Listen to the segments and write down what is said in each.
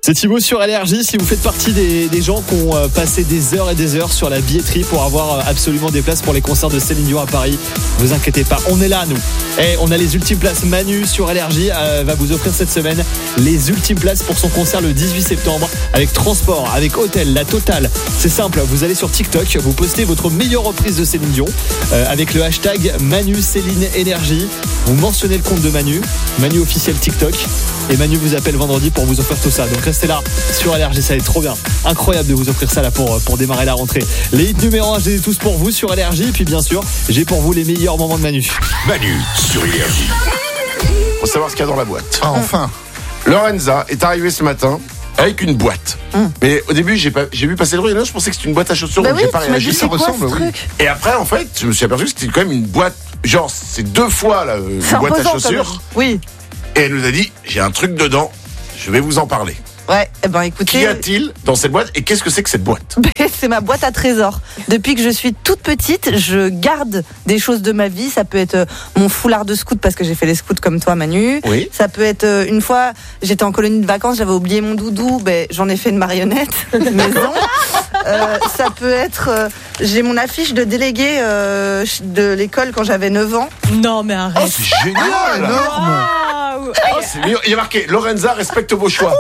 C'est Thibaut sur LRJ. Si vous faites partie des gens qui ont passé des heures et des heures sur la billetterie pour avoir absolument des places pour les concerts de Céline Dion à Paris, vous inquiétez pas, on est là nous. On a les ultimes places. Manu sur LRJ va vous offrir cette semaine les ultimes places pour son concert le 18 septembre avec transport, avec hôtel, la totale. C'est simple, vous allez sur TikTok, vous postez votre meilleure reprise de Céline Dion avec le hashtag Manu Céline Énergie. Vous mentionnez le compte de Manu officiel TikTok, et Manu vous appelle vendredi pour vous offrir tout ça. Donc restez là sur LRJ, ça va être trop bien. Incroyable de vous offrir ça là pour démarrer la rentrée. Les hits numéro 1, je les ai tous pour vous sur LRJ. Et puis bien sûr, j'ai pour vous les meilleurs moments de Manu. Manu sur LRJ. Faut savoir ce qu'il y a dans la boîte. Ah, enfin. Lorenza est arrivée ce matin avec une boîte. Mais au début, j'ai vu passer le bruit. Je pensais que c'était une boîte à chaussures. Bah Donc oui, j'ai pas réagi. ça ressemble, oui. Et après, en fait, je me suis aperçu que c'était quand même une boîte. Genre, c'est 2 fois là, une boîte à chaussures. Oui. Et elle nous a dit, j'ai un truc dedans. Je vais vous en parler. Ouais, écoutez. Qu'y a-t-il dans cette boîte et qu'est-ce que c'est que cette boîte? C'est ma boîte à trésors. Depuis que je suis toute petite, je garde des choses de ma vie. Ça peut être mon foulard de scout parce que j'ai fait les scouts comme toi, Manu. Oui. Ça peut être une fois, j'étais en colonie de vacances, j'avais oublié mon doudou, j'en ai fait une marionnette maison. Ça peut être, j'ai mon affiche de délégué de l'école quand j'avais 9 ans. Non mais arrête. Oh, c'est génial! Énorme. Waouh. Oh, c'est mignon. Il y a marqué Lorenza respecte vos choix.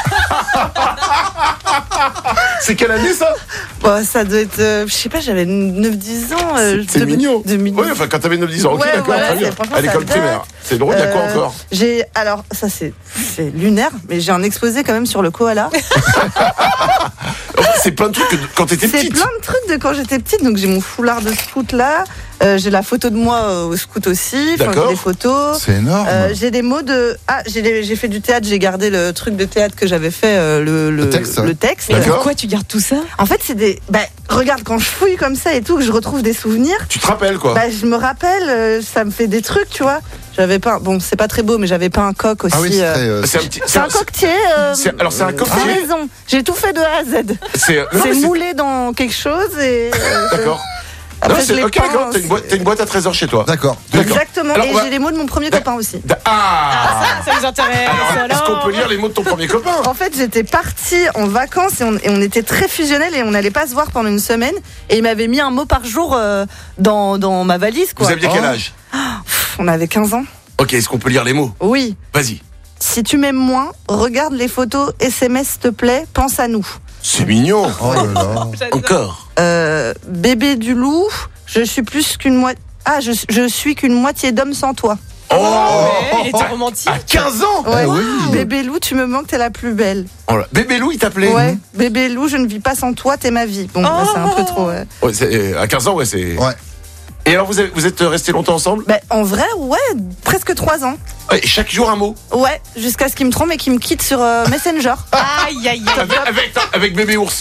C'est quelle année ça? Ça doit être, je sais pas, j'avais 9-10 ans. C'est mignon. Oui, Oui, enfin quand t'avais 9-10 ans, ok, Ouais, d'accord, voilà, très bien. franchement, À l'école ça date. primaire. C'est drôle, il y a quoi encore? Alors, ça c'est lunaire, mais j'ai un exposé quand même sur le koala. C'est plein de trucs que quand t'étais C'est petite. plein de trucs de quand j'étais petite. Donc j'ai mon foulard de scout là. J'ai la photo de moi au scout aussi. D'accord. J'ai des photos. C'est énorme. J'ai des mots de. J'ai fait du théâtre. J'ai gardé le truc de théâtre que j'avais fait. Le texte. Le texte. D'accord. Pourquoi tu gardes tout ça? En fait, c'est des. Regarde, quand je fouille comme ça et tout, que je retrouve des souvenirs. Tu te rappelles quoi? Je me rappelle. Ça me fait des trucs, tu vois. J'avais pas. Bon, c'est pas très beau, mais j'avais pas un coq aussi. Ah oui, c'est très. C'est un petit. C'est un coquetier. Alors c'est un T'as coquetier. raison. J'ai tout fait de A à Z. Non, C'est mais moulé dans quelque chose et. D'accord. Après, Non, je l'ai ok, peint, d'accord. T'as une boîte à trésors chez toi. D'accord. Exactement. Alors, et on va- j'ai les mots de mon premier copain aussi. Ça nous intéresse. Alors, est-ce qu'on peut lire les mots de ton premier copain? En fait, j'étais partie en vacances et on était très fusionnels et on n'allait pas se voir pendant une semaine. Et il m'avait mis un mot par jour dans ma valise, quoi. Vous aviez quel âge? On avait 15 ans. Ok, est-ce qu'on peut lire les mots? Oui. Vas-y. Si tu m'aimes moins, regarde les photos SMS, s'il te plaît, pense à nous. C'est mignon. Oh là là. Encore. Bébé du loup, je suis plus qu'une moitié. Ah, je suis qu'une moitié d'homme sans toi. Oh, Ouais, il était romantique. À 15 ans. Ouais. oui. Bébé loup, tu me manques, t'es la plus belle. Oh là. Bébé Lou, il t'appelait? Ouais. Bébé loup, je ne vis pas sans toi, t'es ma vie. Bon, c'est un peu trop. Ouais. Ouais, à 15 ans, ouais, c'est. Ouais. Et alors, vous êtes restés longtemps ensemble? En vrai, ouais, presque 3 ans. Ouais, chaque jour un mot? Ouais, jusqu'à ce qu'il me trompe et qu'il me quitte sur Messenger. Aïe aïe aïe. Avec bébé ours.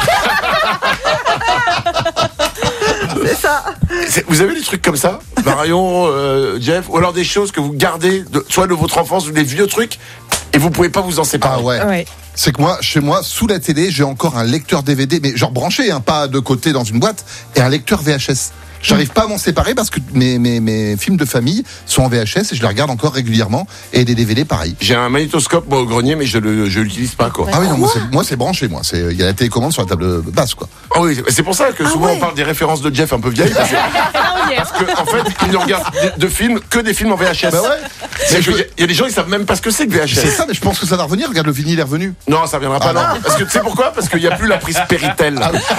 C'est ça. Vous avez des trucs comme ça, Marion, Jeff, ou alors des choses que vous gardez, soit de votre enfance ou des vieux trucs, et vous pouvez pas vous en séparer? Ah ouais. Ouais. C'est que moi, chez moi, sous la télé, j'ai encore un lecteur DVD, mais genre branché, pas de côté dans une boîte, et un lecteur VHS. J'arrive pas à m'en séparer parce que mes films de famille sont en VHS et je les regarde encore régulièrement, et des DVD pareil. J'ai un magnétoscope moi au grenier, mais je l'utilise pas, quoi. Ah oui, non, moi c'est branché, moi. Il y a la télécommande sur la table basse, quoi. Ah oui, c'est pour ça que souvent ouais. on parle des références de Jeff un peu vieilles, parce que en fait, il ne regarde de films que des films en VHS. Bah ouais. C'est que il y a des gens, ils savent même pas ce que c'est que C'est VHS. ça, mais je pense que ça va revenir. Regarde, le vinyle est revenu. Non, ça reviendra pas, Ah non. Parce que tu sais pourquoi? Parce qu'il n'y a plus la prise Péritel.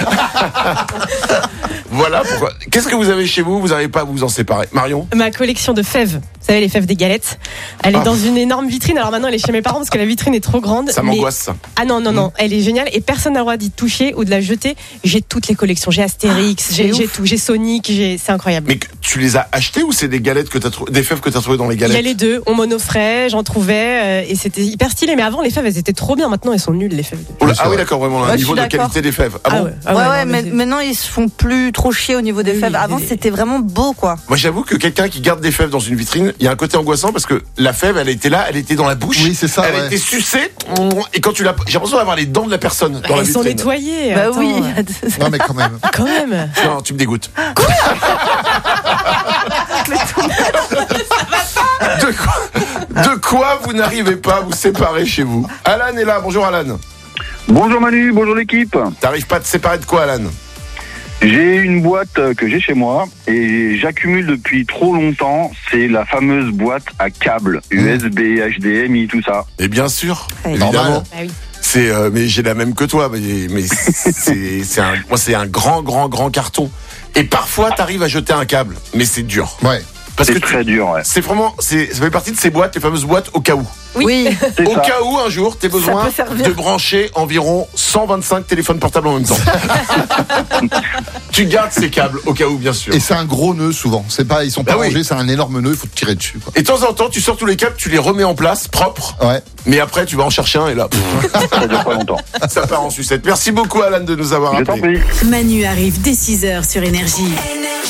Voilà pourquoi. Qu'est-ce que vous avez chez vous? Vous n'arrivez pas à vous en séparer. Marion? Ma collection de fèves, vous savez les fèves des galettes, elle est dans une énorme vitrine. Alors maintenant elle est chez mes parents parce que la vitrine est trop grande. Ça mais- m'angoisse, ça. Ah non, elle est géniale et personne n'a le droit d'y toucher ou de la jeter. J'ai toutes les collections, j'ai Astérix, j'ai tout, j'ai Sonic, c'est incroyable. Mais tu les as achetées ou c'est des galettes que des fèves que tu as trouvées dans les Il y a galettes? les deux, on monofrais, j'en trouvais et c'était hyper stylé. Mais avant les fèves elles étaient trop bien, maintenant elles sont nulles les fèves. Oh là, c'est ah oui, vrai. d'accord, vraiment, Ouais, un je niveau suis de d'accord. qualité des fèves. Ah bon? Ouais, non, mais maintenant ils se font plus trop chier au niveau des Oui, fèves. oui, Avant oui. c'était vraiment beau, quoi. Moi, j'avoue que quelqu'un qui garde des fèves dans une vitrine, il y a un côté angoissant parce que la fève, elle était là, elle était dans la bouche. Oui, c'est ça, Elle ouais. était sucée. Et quand tu l'as, j'ai l'impression d'avoir les dents de la personne dans la Elles sont vitrine. nettoyées. Bah attends. oui. Non, mais quand même. Quand même. Non, tu me dégoûtes. De quoi quoi vous n'arrivez pas à vous séparer chez vous? Alan est là, bonjour Alan. Bonjour Manu, bonjour l'équipe. T'arrives pas à te séparer de quoi, Alan? J'ai une boîte que j'ai chez moi et j'accumule depuis trop longtemps. C'est la fameuse boîte à câbles USB, HDMI, tout ça. Et bien sûr, Ouais. évidemment. Normal. Bah oui. Mais j'ai la même que toi, mais c'est un grand carton. Et parfois, t'arrives à jeter un câble, mais c'est dur. Ouais. Parce que C'est très dur, ouais. c'est vraiment, ça fait partie de ces boîtes, les fameuses boîtes au cas où. Oui. C'est Au ça. cas où un jour, t'aies besoin peut servir. de brancher environ 125 téléphones portables en même temps. Tu gardes ces câbles au cas où, bien sûr. Et c'est un gros nœud souvent. C'est pas, ils sont pas Bah oui. rangés, c'est un énorme nœud, il faut te tirer dessus, quoi. Et de temps en temps, tu sors tous les câbles, tu les remets en place, propres. Ouais. Mais après, tu vas en chercher un et là, Ça dure pas longtemps. ça part en sucette. Merci beaucoup, Alan, de nous avoir Je t'en appelé. prie. Manu arrive dès 6h sur Énergie.